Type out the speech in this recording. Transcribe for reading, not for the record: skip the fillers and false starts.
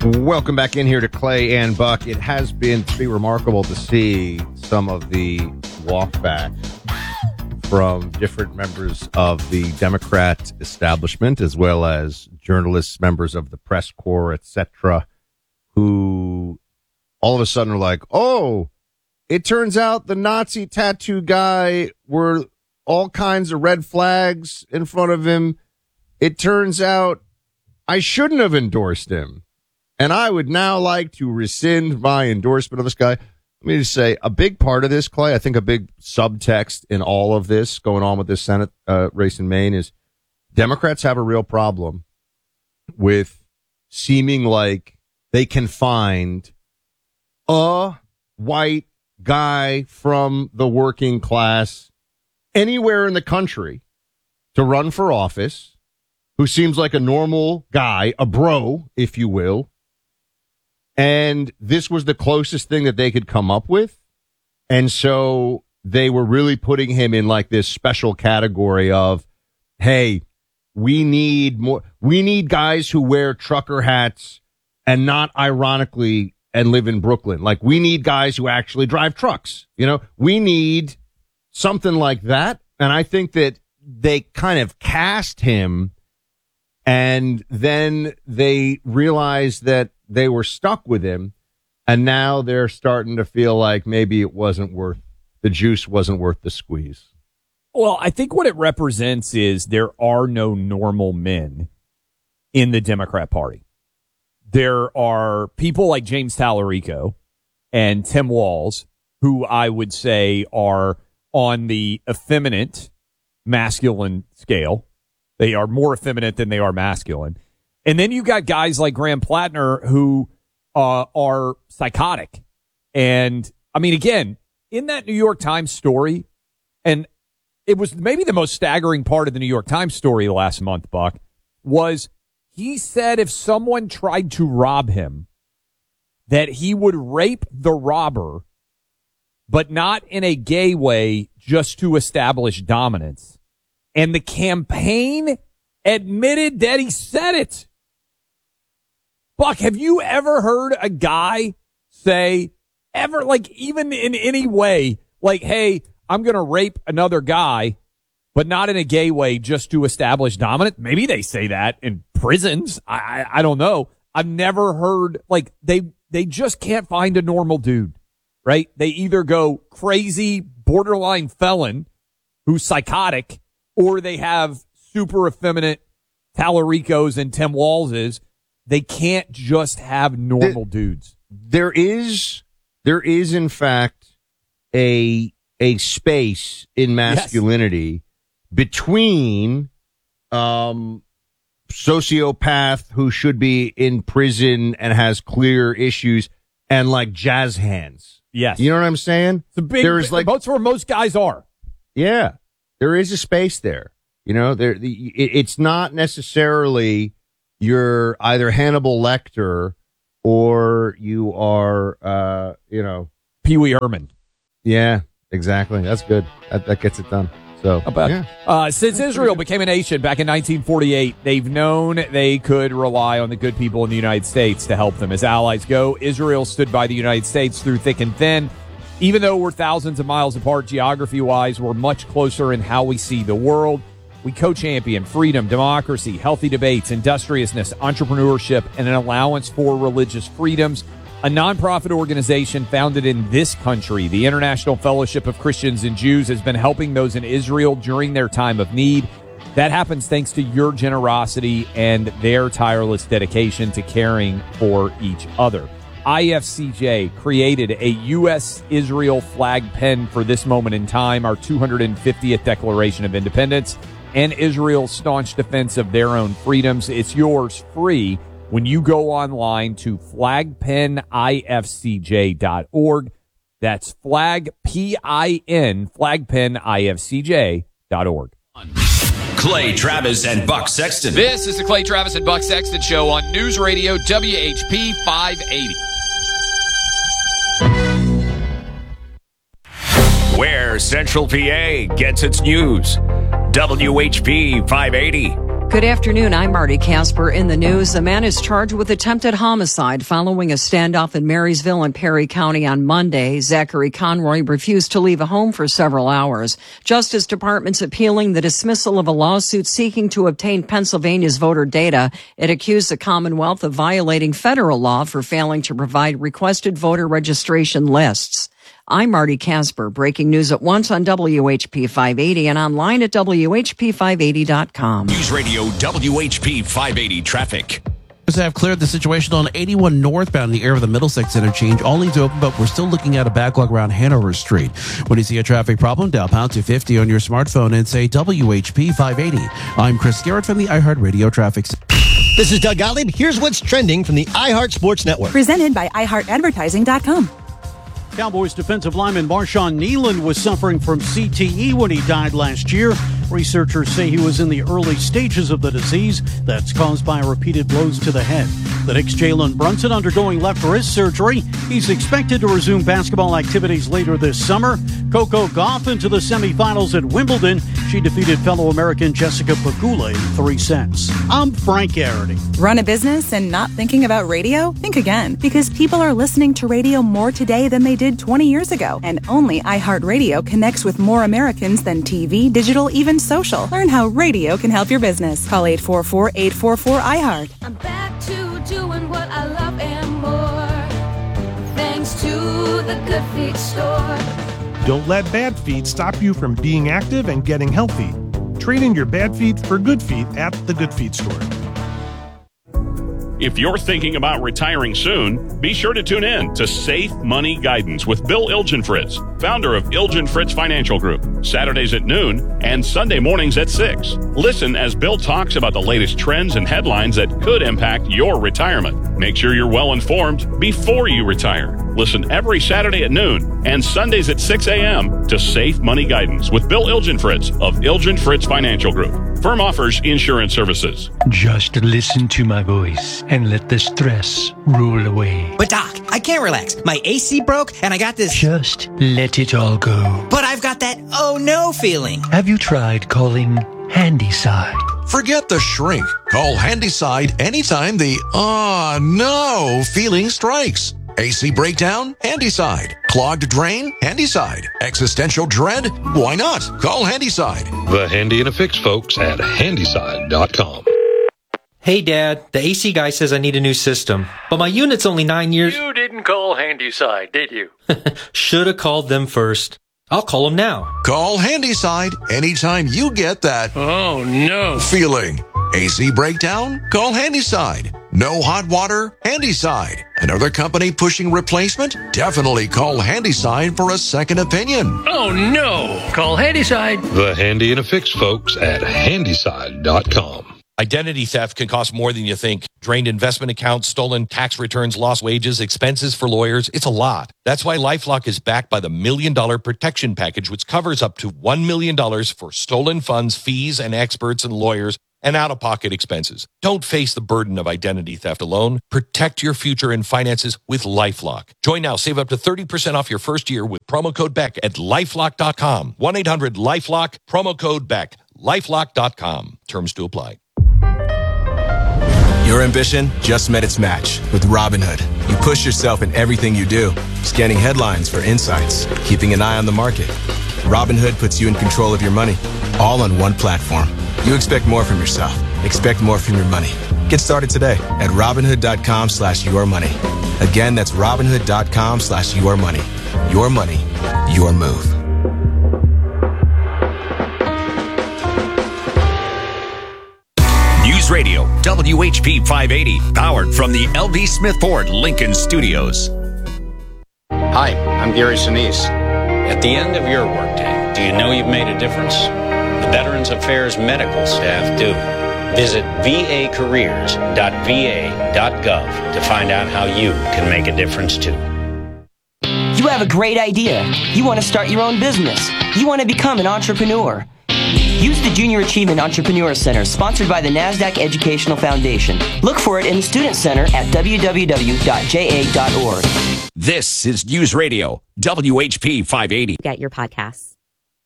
Welcome back in here to Clay and Buck. It has been pretty remarkable to see some of the walkback from different members of the Democrat establishment, as well as journalists, members of the press corps, etc., who all of a sudden are like, oh, it turns out the Nazi tattoo guy were all kinds of red flags in front of him. It turns out I shouldn't have endorsed him. And I would now like to rescind my endorsement of this guy. Let me just say, a big part of this, Clay, I think a big subtext in all of this going on with this Senate race in Maine is Democrats have a real problem with seeming like they can find a white guy from the working class anywhere in the country to run for office who seems like a normal guy, a bro, if you will. And this was the closest thing that they could come up with. And so they were really putting him in like this special category of, hey, we need more. We need guys who wear trucker hats and not ironically and live in Brooklyn. Like we need guys who actually drive trucks. You know, we need something like that. And I think that they kind of cast him and then they realized that they were stuck with him, and now they're starting to feel like maybe it wasn't worth, the juice wasn't worth the squeeze. Well, I think what it represents is there are no normal men in the Democrat Party. There are people like James Tallarico and Tim Walz, who I would say are on the effeminate masculine scale. They are more effeminate than they are masculine. And then you got guys like Graham Plattner who are psychotic. And, I mean, again, in that New York Times story, and it was maybe the most staggering part of the New York Times story last month, Buck, was he said if someone tried to rob him, that he would rape the robber, but not in a gay way, just to establish dominance. And the campaign admitted that he said it. Buck, have you ever heard a guy say, ever, like even in any way, like, hey, I'm going to rape another guy, but not in a gay way just to establish dominance? Maybe they say that in prisons. I don't know. I've never heard, like, they just can't find a normal dude, right? They either go crazy, borderline felon who's psychotic, or they have super effeminate Tallaricos and Tim Walzes. They can't just have normal dudes. There is in fact a space in masculinity between sociopath who should be in prison and has clear issues and like jazz hands. Yes. You know what I'm saying? It's a big, that's where most guys are. Yeah. There is a space there. You know, it's not necessarily you're either Hannibal Lecter or you are, Pee Wee Herman. Yeah, exactly. That's good. That gets it done. So, since Israel became a nation back in 1948, they've known they could rely on the good people in the United States to help them. As allies go, Israel stood by the United States through thick and thin. Even though we're thousands of miles apart geography-wise, we're much closer in how we see the world. We co-champion freedom, democracy, healthy debates, industriousness, entrepreneurship, and an allowance for religious freedoms. A nonprofit organization founded in this country, the International Fellowship of Christians and Jews, has been helping those in Israel during their time of need. That happens thanks to your generosity and their tireless dedication to caring for each other. IFCJ created a U.S.-Israel flag pen for this moment in time, our 250th Declaration of Independence, and Israel's staunch defense of their own freedoms. It's yours free when you go online to flagpenifcj.org. That's flagpenifcj.org. Clay Travis and Buck Sexton. This is the Clay Travis and Buck Sexton Show on News Radio WHP 580. Where Central PA gets its news. WHP 580. Good afternoon. I'm Marty Casper. In the news, a man is charged with attempted homicide following a standoff in Marysville and Perry County on Monday. Zachary Conroy refused to leave a home for several hours. Justice Department's appealing the dismissal of a lawsuit seeking to obtain Pennsylvania's voter data. It accused the Commonwealth of violating federal law for failing to provide requested voter registration lists. I'm Marty Casper. Breaking news at once on WHP 580 and online at WHP580.com. News Radio WHP 580 traffic. Have cleared the situation on 81 northbound in the area of the Middlesex interchange. All lanes open, but we're still looking at a backlog around Hanover Street. When you see a traffic problem, dial pound 250 on your smartphone and say WHP 580. I'm Chris Garrett from the iHeartRadio Traffic Center. This is Doug Gottlieb. Here's what's trending from the iHeart Sports Network. Presented by iHeartAdvertising.com. Cowboys defensive lineman Marshawn Neeland was suffering from CTE when he died last year. Researchers say he was in the early stages of the disease that's caused by repeated blows to the head. The Knicks' Jalen Brunson undergoing left wrist surgery. He's expected to resume basketball activities later this summer. Coco Gauff into the semifinals at Wimbledon. She defeated fellow American Jessica Pegula in 3 sets. I'm Frank Garrity. Run a business and not thinking about radio? Think again, because people are listening to radio more today than they did 20 years ago. And only iHeartRadio connects with more Americans than TV, digital, even social. Learn how radio can help your business. Call 844-844-iHeart. I'm back to doing what I love and more. Thanks to the Good Feet store. Don't let bad feet stop you from being active and getting healthy. Trade in your bad feet for good feet at the Good Feet store. If you're thinking about retiring soon, be sure to tune in to Safe Money Guidance with Bill Ilgenfritz, founder of Ilgenfritz Financial Group, Saturdays at noon and Sunday mornings at 6. Listen as Bill talks about the latest trends and headlines that could impact your retirement. Make sure you're well informed before you retire. Listen every Saturday at noon and Sundays at 6 a.m. to Safe Money Guidance with Bill Ilgenfritz of Ilgenfritz Financial Group. Firm offers insurance services. Just listen to my voice and let the stress roll away. But Doc, I can't relax. My AC broke and I got this... Just let it all go. But I've got that oh no feeling. Have you tried calling Handyside? Forget the shrink. Call Handyside anytime the oh no feeling strikes. AC breakdown? Handyside. Clogged drain? Handyside. Existential dread? Why not? Call Handyside. The Handy and a Fix folks at Handyside.com. Hey, Dad, the AC guy says I need a new system, but my unit's only 9 years... You didn't call Handyside, did you? Should've called them first. I'll call them now. Call Handyside anytime you get that oh no feeling. AC breakdown? Call Handyside. No hot water? Handyside. Another company pushing replacement? Definitely call Handyside for a second opinion. Oh no! Call Handyside. The Handy and a Fix folks at Handyside.com. Identity theft can cost more than you think. Drained investment accounts, stolen tax returns, lost wages, expenses for lawyers. It's a lot. That's why LifeLock is backed by the $1 Million Protection Package, which covers up to $1 million for stolen funds, fees, and experts and lawyers, and out-of-pocket expenses. Don't face the burden of identity theft alone. Protect your future and finances with LifeLock. Join now. Save up to 30% off your first year with promo code BECK at LifeLock.com. 1-800-LifeLock, promo code BECK. LifeLock.com. Terms to apply. Your ambition just met its match with Robinhood. You push yourself in everything you do, scanning headlines for insights, keeping an eye on the market. Robinhood puts you in control of your money, all on one platform. You expect more from yourself. Expect more from your money. Get started today at Robinhood.com/yourmoney. Again, that's Robinhood.com/yourmoney. Your money, your move. News Radio WHP 580, powered from the L.B. Smith Ford Lincoln Studios. Hi, I'm Gary Sinise. At the end of your workday, do you know you've made a difference? The Veterans Affairs medical staff do. Visit vacareers.va.gov to find out how you can make a difference too. You have a great idea. You want to start your own business. You want to become an entrepreneur. Use the Junior Achievement Entrepreneur Center, sponsored by the NASDAQ Educational Foundation. Look for it in the Student Center at www.ja.org. This is News Radio WHP 580. Get your podcasts.